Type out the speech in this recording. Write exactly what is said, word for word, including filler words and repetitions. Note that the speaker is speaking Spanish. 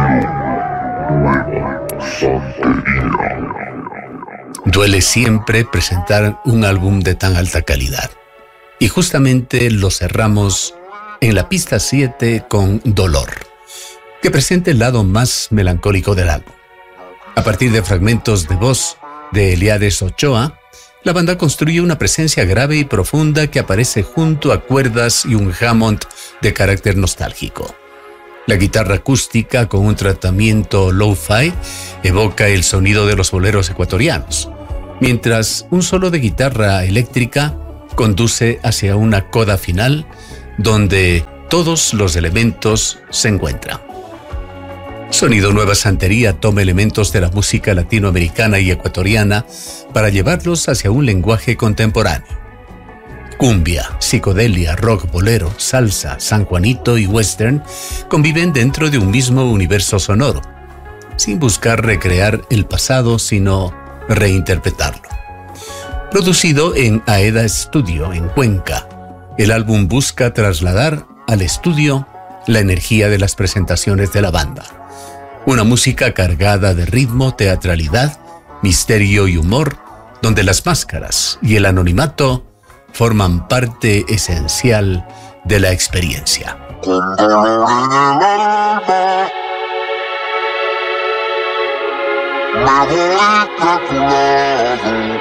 Duele siempre presentar un álbum de tan alta calidad. Y justamente lo cerramos en la pista siete con Dolor, que presenta el lado más melancólico del álbum. A partir de fragmentos de voz de Eliades Ochoa, la banda construye una presencia grave y profunda que aparece junto a cuerdas y un Hammond de carácter nostálgico. La guitarra acústica con un tratamiento lo-fi evoca el sonido de los boleros ecuatorianos, mientras un solo de guitarra eléctrica conduce hacia una coda final donde todos los elementos se encuentran. Sonido Nueva Santería toma elementos de la música latinoamericana y ecuatoriana para llevarlos hacia un lenguaje contemporáneo. Cumbia, psicodelia, rock, bolero, salsa, San Juanito y western conviven dentro de un mismo universo sonoro, sin buscar recrear el pasado, sino reinterpretarlo. Producido en Aeda Studio, en Cuenca, el álbum busca trasladar al estudio la energía de las presentaciones de la banda. Una música cargada de ritmo, teatralidad, misterio y humor, donde las máscaras y el anonimato forman parte esencial de la experiencia. Con dolor en el alma, me voy calculado.